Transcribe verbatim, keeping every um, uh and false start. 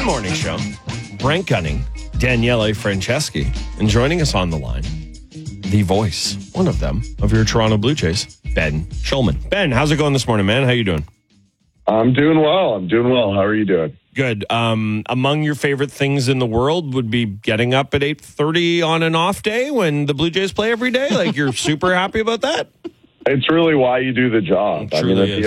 morning show. Brent Gunning, Daniele Franceschi, and joining us on the line, the voice, one of them, of your Toronto Blue Jays, Ben Shulman. Ben, how's it going this morning, man? How you doing? I'm doing well. I'm doing well. How are you doing? Good. Um, among your favorite things in the world would be getting up at eight thirty on an off day when the Blue Jays play every day? Like, you're super happy about that? It's really why you do the job. It I mean, truly at is.